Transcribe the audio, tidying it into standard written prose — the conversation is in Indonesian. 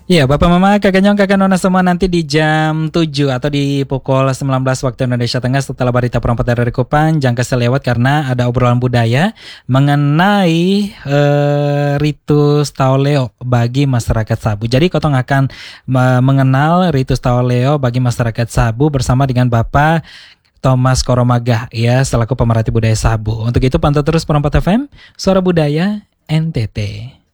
Iya, Bapak Mama, Kakak Nyong, Kakak Nona semua nanti di jam 7 atau di pukul 19 waktu Indonesia Tengah setelah Berita Perempat dari Kupang, jangan kasih lewat karena ada obrolan budaya mengenai ritus Taoleo bagi masyarakat Sabu. Jadi Kotong akan mengenal ritus Taoleo bagi masyarakat Sabu bersama dengan Bapak Thomas Koromagah ya selaku pemerhati budaya Sabu. Untuk itu pantau terus Perempat FM, Suara Budaya NTT.